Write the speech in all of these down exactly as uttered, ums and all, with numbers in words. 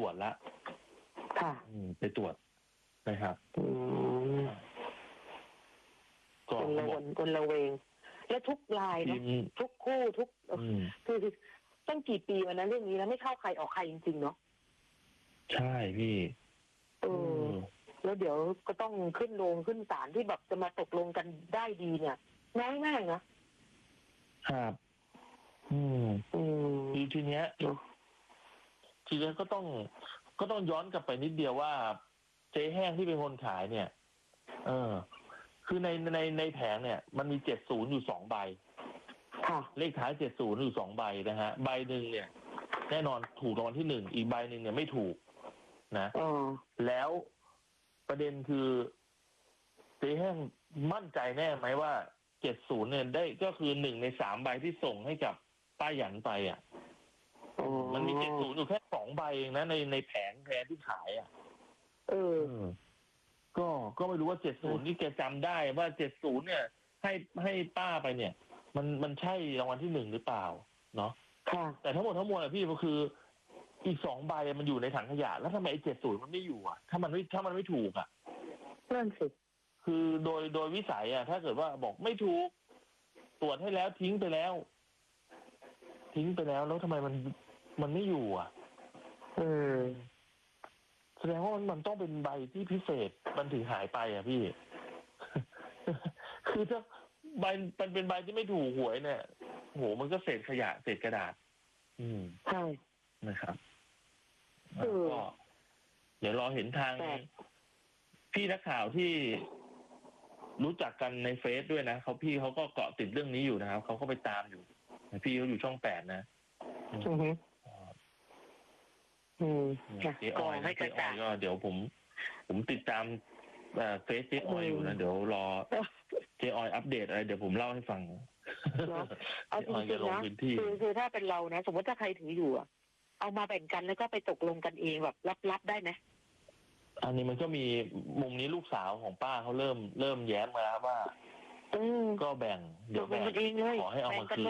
ตรวจแล้วค่ะไปตรวจนะครับก็คนละวนคนละเวงแล้วทุกรายเนาะทุกคู่ทุกคือตั้งกี่ปีวันนั้นเรื่องนี้แล้วไม่เข้าใครออกใครจริงๆเนาะใช่พี่เออแล้วเดี๋ยวก็ต้องขึ้นโรงขึ้นศาลที่แบบจะมาตกลงกันได้ดีเนี่ยน้อยมากนะครับอืมอืมทีเนี้ยทีนี้ก็ต้องก็ต้องย้อนกลับไปนิดเดียวว่าเจ๊แห้งที่เป็นคนขายเนี่ยเออคือในในในแผงเนี่ยมันมีเจ็ดศูนย์อยู่สองใบเลขท้ายเจ็ดศูนย์อยู่สองใบนะฮะใบหนึ่งเนี่ยแน่นอนถูกรางวัลที่หนึ่งอีกใบหนึ่งเนี่ยไม่ถูกนะแล้วประเด็นคือเจ๊แห้งมั่นใจแน่ไหมว่าเจ็ดศูนย์เนี่ยได้ก็คือหนึ่งในสามใบที่ส่งให้กับป้าหยันไปอ่ะมันมีเจ็ดศูนย์อยู่แค่สองใบเองนะในในแผงแผงที่ขายอ่ะเออก็ก็ไม่รู้ว่าเจ็ดศูนย์นี่แกจำได้ว่าเจ็ดศูนย์เนี่ยให้ให้ป้าไปเนี่ยมันมันใช่รางวัลที่หนึ่งหรือเปล่าเนาะแต่ทั้งหมดทั้งมวลอะพี่ก็คืออีกสองใบมันอยู่ในถังขยะแล้วทำไมไอ้เจ็ดศูนย์มันไม่อยู่อ่ะถ้ามันไม่ถ้ามันไม่ถูกอ่ะนั่นสิคือโดยโดยวิสัยอ่ะถ้าเกิดว่าบอกไม่ถูกตรวจให้แล้วทิ้งไปแล้วทิ้งไปแล้วแล้วทำไมมันมันไม่อยู่อ่ะเออแสดงว่ามันมันต้องเป็นใบที่พิเศษมันถึงหายไปอ่ะพี่ คือถ้าใบมันเป็นใบที่ไม่ถูกหวยเนี่ยโหมันก็เศษขยะเศษกระดาษ อืมใช่นะครับก็เดี๋ยวรอเห็นทางพี่นักข่าวที่รู้จักกันในเฟซด้วยนะเขาพี่เขาก็เกาะติดเรื่องนี้อยู่นะครับเขาก็ไปตามอยู่พี่เขาอยู่ช่องแปดนะอือฮึอืมเจ๊ออยนะเจ๊ออยก็เดี๋ยวผม ผมติดตามเฟซเจ๊ออยอยู่นะเดี๋ยวรอเจ๊ออยอัปเดตอะไรเดี๋ยวผมเล่าให้ฟังเอาจริงๆนะคือคือถ้าเป็นเรานะสมมติถ้าใครถืออยู่อ่ะเอามาแบ่งกันแล้วก็ไปตกลงกันเองแบบลับๆได้ไหมอันนี้มันก็มีมุมนี้ลูกสาวของป้าเขาเริ่มเริ่มแย้มมาแล้วว่าก็แบ่งเดี๋ยวแบ่งขอให้เอามาคืน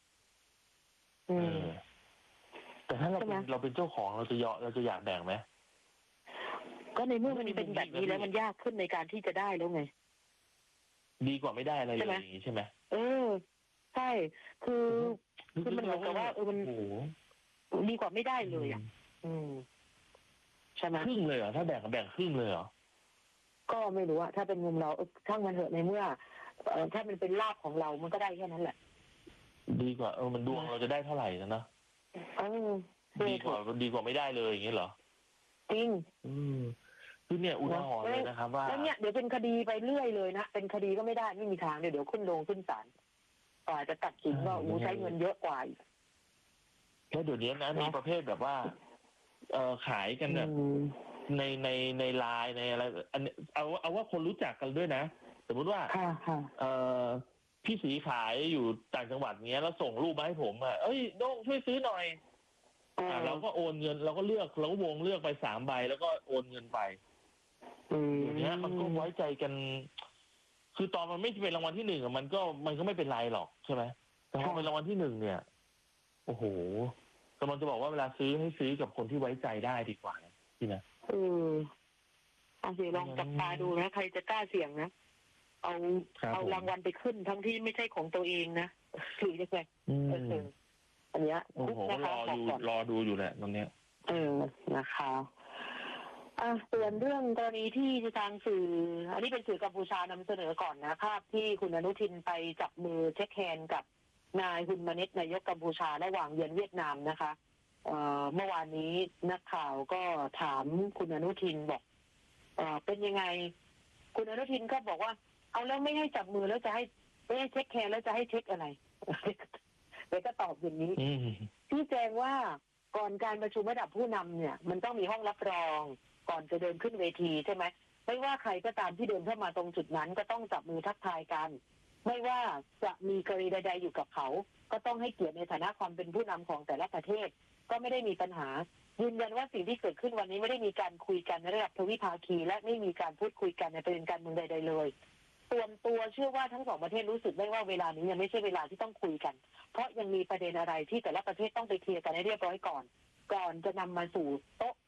แต่ถ้าเราเป็นเราเป็นเจ้าของเราจะยอเราจะอยากแบ่งไหมก็ในเมื่อมันเป็นแบบนี้แล้วมันยากขึ้นในการที่จะได้แล้วไงดีกว่าไม่ได้อะไรเลยอย่างนี้ใช่ไหมเออใช่คือคือมันเหมือนกับว่าเออมันดีกว่าไม่ได้เลยอ่ะอืมใช่ไหมครึ่งเลยเหรอถ้าแบ่งแบ่งครึ่งเลยเหรอก็ไม่รู้อะถ้าเป็นมุมเราช่างมันเถอะในเมื่อเออถ้ามันเป็นลาภของเรามันก็ได้แค่นั้นแหละดีกว่าเออมันดวงเราจะได้เท่าไหร่นะนะเออดีกว่าดีกว่าไม่ได้เลยอย่างนี้เหรอจริงอืมคือเนี่ยอุทาหรณ์เลยนะครับว่าแล้วเนี่ยเดี๋ยวเป็นคดีไปเรื่อยเลยนะเป็นคดีก็ไม่ได้ไม่มีทางเดี๋ยวเดี๋ยวขึ้นโรงขึ้นศาลกว่าจะตัดสินว่าอู้ใช้เงินเยอะกว่าแล้วเดี๋ยวนี้นะมีประเภทแบบว่าเออขายกันแบบในในในไลน์ในอะไรอันเอาเอาว่าคนรู้จักกันด้วยนะสมมติว่าเออพี่สีขายอยู่ต่างจังหวัดเงี้ยแล้วส่งรูปมาให้ผมอ่ะเอ้ยโด่งช่วยซื้อหน่อยอ่าเราก็โอนเงินเราก็เลือกเราก็วงเลือกไปสามใบแล้วก็โอนเงินไปอย่างเงี้ยมันก็ไว้ใจกันคือตอนมันไม่เป็นรางวัลที่หนึ่งมันก็มันก็ไม่เป็นไรหรอกใช่ไหมแต่พอเป็นรางวัลที่หนึ่งเนี่ยโอ้โหกำลังจะบอกว่าเวลาซื้อให้ซื้อกับคนที่ไว้ใจได้ดีกว่านะพี่นะเออเอาสิลองจับตาดูนะใครจะกล้าเสี่ยงนะเอาเอารางวัลไปขึ้นทั้งที่ไม่ใช่ของตัวเองนะถือยังไงเอออันเนี้ยโอ้โหรออยู่รอดูอยู่แหละตรงเนี้ยเออนะคะอ่ะส่วนเรื่องกรณีที่ทางสื่ออันนี้เป็นสื่อกัมพูชานำเสนอก่อนนะภาพที่คุณอนุทินไปจับมือเช็คแฮนด์กับนายฮุนมาเน็ตนายกกัมพูชาระหว่างเยือนเวียดนามนะคะเอ่อเมื่อวานนี้นักข่าวก็ถามคุณอนุทินบอกเอ่อเป็นยังไงคุณอนุทินก็บอกว่าเอาแล้วไม่ให้จับมือแล้วจะให้ไม่ให้เช็คแฮนด์แล้วจะให้เช็คอะไรเดี๋ยวก็ตอบอย่างนี้พี่แจ้งว่าก่อนการประชุมระดับผู้นำเนี่ยมันต้องมีห้องรับรองก่อนจะเดินขึ้นเวทีใช่ไหมไม่ว่าใครก็ตามที่เดินเข้ามาตรงจุดนั้นก็ต้องจับมือทักทายกันไม่ว่าจะมีกรณีใดๆอยู่กับเขาก็ต้องให้เกียรติในฐานะความเป็นผู้นำของแต่ละประเทศก็ไม่ได้มีปัญหายืนยันว่าสิ่งที่เกิดขึ้นวันนี้ไม่ได้มีการคุยกันในระดับทวิภาคีและไม่มีการพูดคุยกันในประเด็นการเมืองใดๆเลยส่วนตัวเชื่อว่าทั้งสองประเทศรู้สึกได้ว่าเวลานี้ยังไม่ใช่เวลาที่ต้องคุยกันเพราะยังมีประเด็นอะไรที่แต่ละประเทศต้องไปเคลียร์กันให้เรียบร้อยก่อนก่อนจะนำมาสู่โต๊ะ